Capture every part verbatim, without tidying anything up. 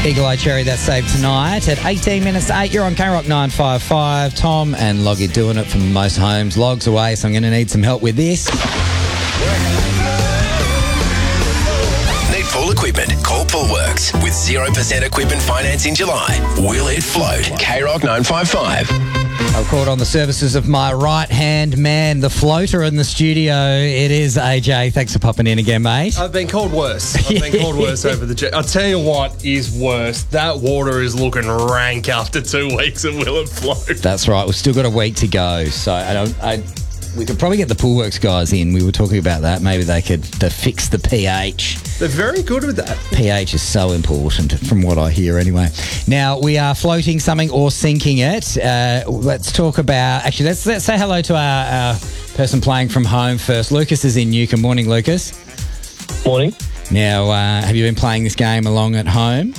Eagle Eye Cherry, that saved tonight at eighteen minutes to eight. You're on K Rock nine five five. Tom and Loggy doing it from most homes. Log's away, so I'm going to need some help with this. Need pool equipment? Call Poolworks. With zero percent equipment finance in July. Will it float? K Rock nine five five. I've called on the services of my right-hand man, the floater in the studio. It is A J. Thanks for popping in again, mate. I've been called worse. I've been called worse over the... I'll tell you what is worse. That water is looking rank after two weeks and will it float? That's right. We've still got a week to go. So I don't... I, we could probably get the Poolworks guys in. We were talking about that. Maybe they could they fix the pH. They're very good with that. pH is so important, from what I hear anyway. Now, we are floating something or sinking it. Uh, let's talk about... Actually, let's, let's say hello to our, our person playing from home first. Lucas is in Newcombe. Morning, Lucas. Morning. Now, uh, have you been playing this game along at home?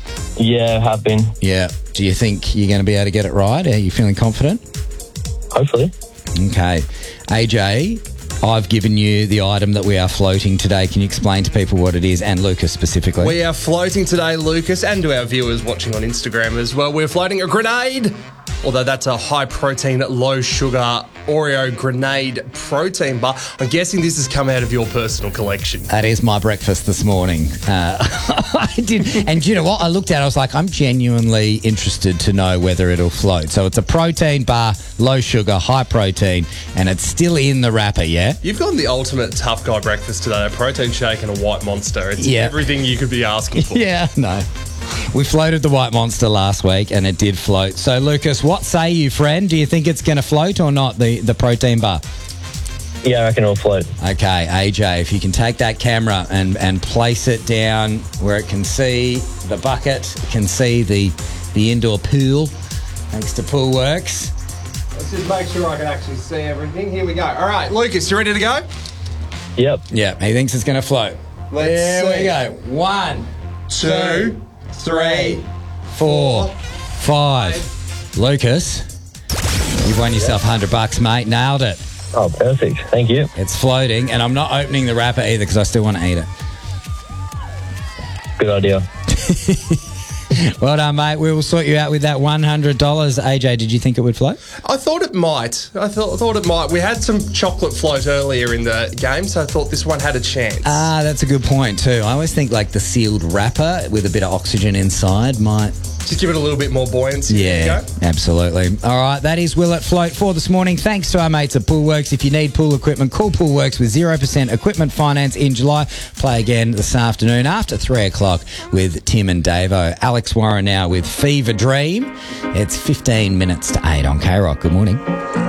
Yeah, I have been. Yeah. Do you think you're going to be able to get it right? Are you feeling confident? Hopefully. Okay. A J, I've given you the item that we are floating today. Can you explain to people what it is, and Lucas specifically? We are floating today, Lucas, and to our viewers watching on Instagram as well. We're floating a grenade, although that's a high-protein, low-sugar Oreo grenade protein bar. I'm guessing this has come out of your personal collection. That is my breakfast this morning. Uh, I did, and do you know what? I looked at it, I was like, I'm genuinely interested to know whether it'll float. So it's a protein bar, low sugar, high protein, and it's still in the wrapper, yeah? You've gone the ultimate tough guy breakfast today, a protein shake and a white monster. It's Yeah. everything you could be asking for. Yeah, no. We floated the White Monster last week and it did float. So, Lucas, what say you, friend? Do you think it's going to float or not, the, the protein bar? Yeah, I reckon it'll float. Okay, A J, if you can take that camera and, and place it down where it can see the bucket, it can see the, the indoor pool, thanks to Poolworks. Let's just make sure I can actually see everything. Here we go. All right, Lucas, you ready to go? Yep. Yeah, he thinks it's going to float. Let's there see. we go. One, Two, three, four, five. Lucas, you've won yourself one hundred bucks, mate. Nailed it. Oh, perfect. Thank you. It's floating, and I'm not opening the wrapper either because I still want to eat it. Good idea. Well done, mate. We will sort you out with that one hundred dollars. A J, did you think it would float? I thought it might. I thought, thought it might. We had some chocolate float earlier in the game, so I thought this one had a chance. Ah, that's a good point too. I always think like the sealed wrapper with a bit of oxygen inside might... Just give it a little bit more buoyancy. Yeah, There you go. absolutely. All right, that is Will It Float for this morning. Thanks to our mates at Poolworks. If you need pool equipment, call Poolworks with zero percent equipment finance in July. Play again this afternoon after three o'clock with Tim and Davo. Alex Warren now with Fever Dream. It's fifteen minutes to eight on K Rock. Good morning.